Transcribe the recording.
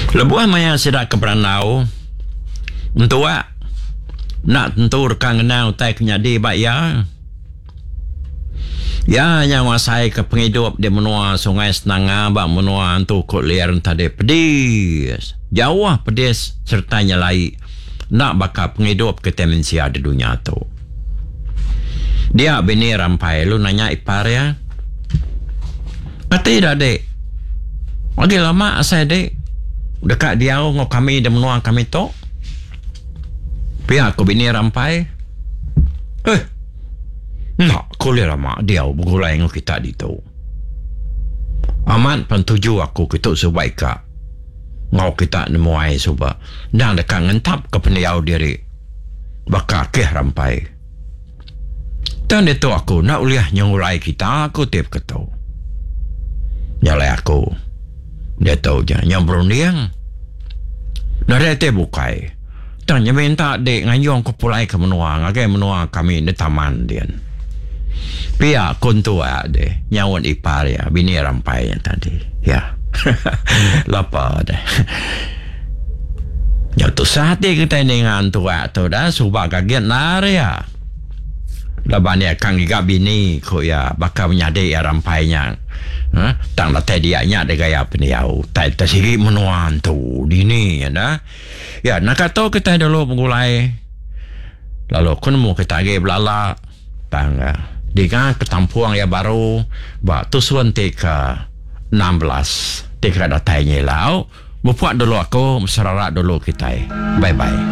Lebuah maya sidak keberanau untuk nak tentu rekan kenal tai kenyadi bak ya yang wasai ke penghidup di menua sungai Senanga bak menua antu kok liar tadi pedis jauh pedis serta nyalai nak bakal penghidup ke temensia di dunia tu. Dia bini rampai lu nanya ipar ya tidak dek lagi lama saya dek dekat dia ngok kami dan menua kami tu pihak ko bini rampai nak kuliah lama dia bergulai ngok kita di tu amat pentuju aku kita sebaik ngok kita nemuai subah dan dekat ngentap ke pendiau diri bakal keh rampai dan itu aku nak uliah nyulai kita aku tip ketau nyalai aku dia tahu je yang berunding dari itu bukai dan yang minta dek ngayong ke pulai ke menua ngagai menua kami di taman dia pihak kontua deh nyawan ipar ya bini rampai yang tadi ya lapar deh yang tu saat dia kita dengan tua tu dah subah kaget nari ya laban ya kang giga bini ko ya bakal menyade ya rampainya tang la dia nya de gaya peniau tai tasiri menuan tu dini ya dah ya nak kata kita dulu mengulai lalu kun mu kita ge belala tang diga ketampuang ya baru ba tusuan teka 16 teka datainya lau buat dulu aku mesra dulu kita bye bye.